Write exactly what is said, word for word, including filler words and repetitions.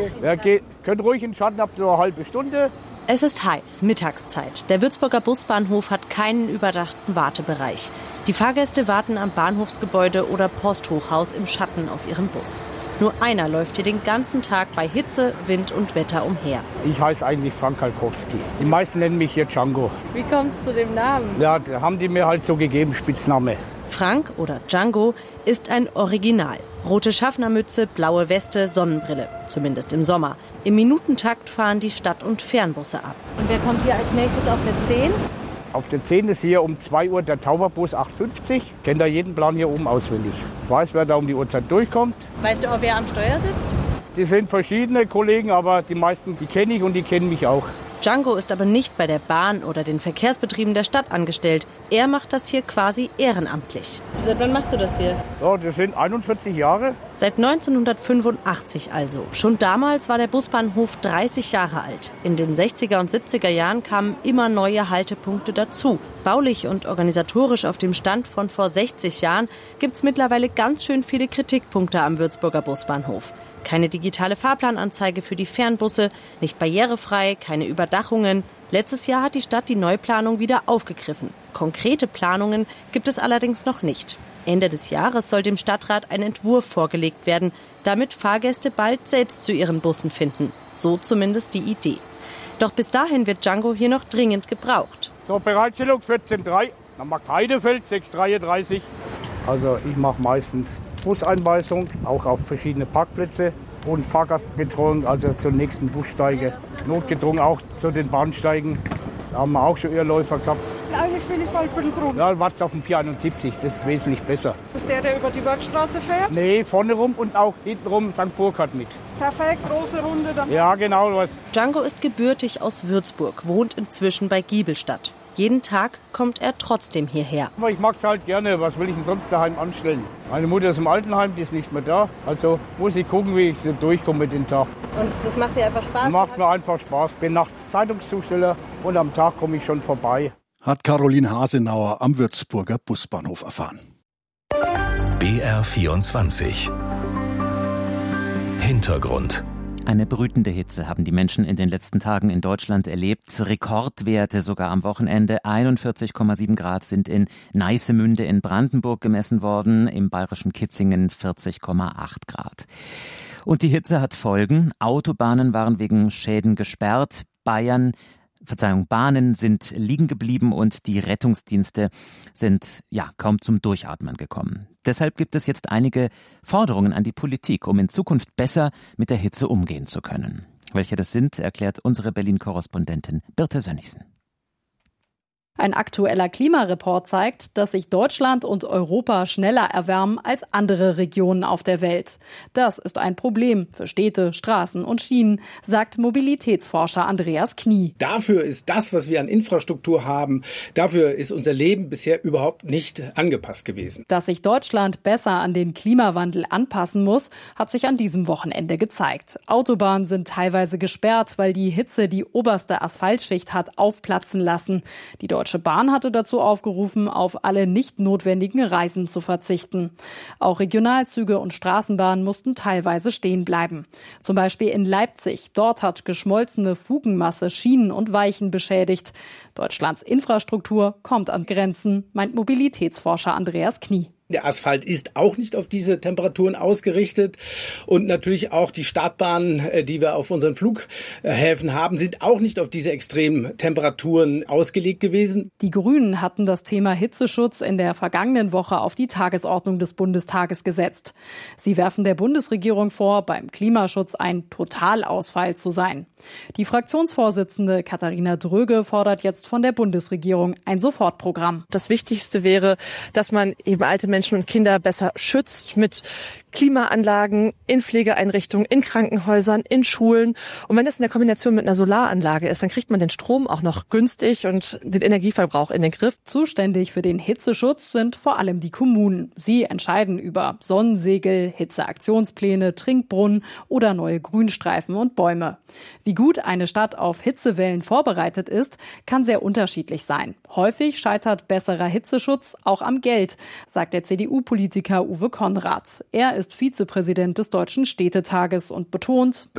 Ja, geht, könnt ruhig in den Schatten, habt so eine halbe Stunde. Es ist heiß, Mittagszeit. Der Würzburger Busbahnhof hat keinen überdachten Wartebereich. Die Fahrgäste warten am Bahnhofsgebäude oder Posthochhaus im Schatten auf ihren Bus. Nur einer läuft hier den ganzen Tag bei Hitze, Wind und Wetter umher. Ich heiße eigentlich Frank Kalkowski. Die meisten nennen mich hier Django. Wie kommt es zu dem Namen? Ja, da haben die mir halt so gegeben, Spitzname. Frank oder Django ist ein Original. Rote Schaffnermütze, blaue Weste, Sonnenbrille. Zumindest im Sommer. Im Minutentakt fahren die Stadt- und Fernbusse ab. Und wer kommt hier als nächstes auf der zehn? Auf der zehn ist hier um zwei Uhr der Tauberbus acht fünfzig. Kennt da jeden Plan hier oben auswendig. Ich weiß, wer da um die Uhrzeit durchkommt. Weißt du auch, wer am Steuer sitzt? Die sind verschiedene Kollegen, aber die meisten, die kenne ich und die kennen mich auch. Django ist aber nicht bei der Bahn oder den Verkehrsbetrieben der Stadt angestellt. Er macht das hier quasi ehrenamtlich. Seit wann machst du das hier? Ja, das sind einundvierzig Jahre. Seit neunzehnhundertfünfundachtzig also. Schon damals war der Busbahnhof dreißig Jahre alt. In den sechziger und siebziger Jahren kamen immer neue Haltepunkte dazu. Baulich und organisatorisch auf dem Stand von vor sechzig Jahren gibt's mittlerweile ganz schön viele Kritikpunkte am Würzburger Busbahnhof. Keine digitale Fahrplananzeige für die Fernbusse, nicht barrierefrei, keine Überdachungen. Letztes Jahr hat die Stadt die Neuplanung wieder aufgegriffen. Konkrete Planungen gibt es allerdings noch nicht. Ende des Jahres soll dem Stadtrat ein Entwurf vorgelegt werden, damit Fahrgäste bald selbst zu ihren Bussen finden. So zumindest die Idee. Doch bis dahin wird Django hier noch dringend gebraucht. So, Bereitstellung vierzehn Uhr drei, dann macht Heidefeld sechs Uhr dreiunddreißig. Also ich mache meistens Buseinweisung, auch auf verschiedene Parkplätze und Fahrgastbetreuung, also zur nächsten Bussteige. Notgedrungen auch zu den Bahnsteigen. Da haben wir auch schon Irrläufer gehabt. Eigentlich will ich Waldbüttelbrunn. Ja, wartet auf den vier einundsiebzig, das ist wesentlich besser. Das ist der, der über die Wörthstraße fährt? Nee, vorne rum und auch hinten rum Sankt Burkhard mit. Perfekt, große Runde. Dann. Ja, genau. Was. Django ist gebürtig aus Würzburg, wohnt inzwischen bei Giebelstadt. Jeden Tag kommt er trotzdem hierher. Ich mag es halt gerne. Was will ich denn sonst daheim anstellen? Meine Mutter ist im Altenheim, die ist nicht mehr da. Also muss ich gucken, wie ich so durchkomme mit dem Tag. Und das macht dir einfach Spaß? Macht mir einfach Spaß. Bin nachts Zeitungszusteller und am Tag komme ich schon vorbei. Hat Caroline Hasenauer am Würzburger Busbahnhof erfahren. B R vierundzwanzig Hintergrund. Eine brütende Hitze haben die Menschen in den letzten Tagen in Deutschland erlebt. Rekordwerte sogar am Wochenende. einundvierzig Komma sieben Grad sind in Neissemünde in Brandenburg gemessen worden, im bayerischen Kitzingen vierzig Komma acht Grad. Und die Hitze hat Folgen. Autobahnen waren wegen Schäden gesperrt. Bayern Verzeihung, Bahnen sind liegen geblieben und die Rettungsdienste sind ja kaum zum Durchatmen gekommen. Deshalb gibt es jetzt einige Forderungen an die Politik, um in Zukunft besser mit der Hitze umgehen zu können. Welche das sind, erklärt unsere Berlin-Korrespondentin Birte Sönnigsen. Ein aktueller Klimareport zeigt, dass sich Deutschland und Europa schneller erwärmen als andere Regionen auf der Welt. Das ist ein Problem für Städte, Straßen und Schienen, sagt Mobilitätsforscher Andreas Knie. Dafür ist das, was wir an Infrastruktur haben, dafür ist unser Leben bisher überhaupt nicht angepasst gewesen. Dass sich Deutschland besser an den Klimawandel anpassen muss, hat sich an diesem Wochenende gezeigt. Autobahnen sind teilweise gesperrt, weil die Hitze die oberste Asphaltschicht hat aufplatzen lassen. Die Deutsche Bahn hatte dazu aufgerufen, auf alle nicht notwendigen Reisen zu verzichten. Auch Regionalzüge und Straßenbahnen mussten teilweise stehen bleiben. Zum Beispiel in Leipzig. Dort hat geschmolzene Fugenmasse Schienen und Weichen beschädigt. Deutschlands Infrastruktur kommt an Grenzen, meint Mobilitätsforscher Andreas Knie. Der Asphalt ist auch nicht auf diese Temperaturen ausgerichtet und natürlich auch die Startbahnen, die wir auf unseren Flughäfen haben, sind auch nicht auf diese extremen Temperaturen ausgelegt gewesen. Die Grünen hatten das Thema Hitzeschutz in der vergangenen Woche auf die Tagesordnung des Bundestages gesetzt. Sie werfen der Bundesregierung vor, beim Klimaschutz ein Totalausfall zu sein. Die Fraktionsvorsitzende Katharina Dröge fordert jetzt von der Bundesregierung ein Sofortprogramm. Das Wichtigste wäre, dass man eben alte Menschen Menschen und Kinder besser schützt mit Klimaanlagen in Pflegeeinrichtungen, in Krankenhäusern, in Schulen. Und wenn das in der Kombination mit einer Solaranlage ist, dann kriegt man den Strom auch noch günstig und den Energieverbrauch in den Griff. Zuständig für den Hitzeschutz sind vor allem die Kommunen. Sie entscheiden über Sonnensegel, Hitzeaktionspläne, Trinkbrunnen oder neue Grünstreifen und Bäume. Wie gut eine Stadt auf Hitzewellen vorbereitet ist, kann sehr unterschiedlich sein. Häufig scheitert besserer Hitzeschutz auch am Geld, sagt der C D U-Politiker Uwe Konrad. Er ist Vizepräsident des Deutschen Städtetages und betont: